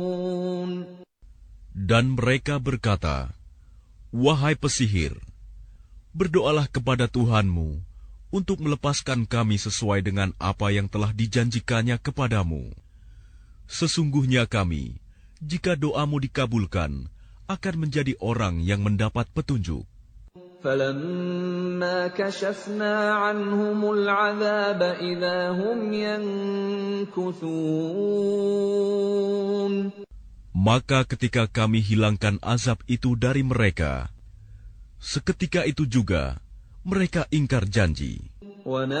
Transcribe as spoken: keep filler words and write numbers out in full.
Dan mereka berkata, "Wahai pesihir, berdoalah kepada Tuhanmu untuk melepaskan kami sesuai dengan apa yang telah dijanjikannya kepadamu. Sesungguhnya kami, jika doamu dikabulkan, akan menjadi orang yang mendapat petunjuk." فَلَمَّا كَشَفْنَا عَنْهُمُ الْعَذَابَ إِذَا هُمْ يَنكُثُونَ. Maka ketika kami hilangkan azab itu dari mereka, seketika itu juga mereka ingkar janji.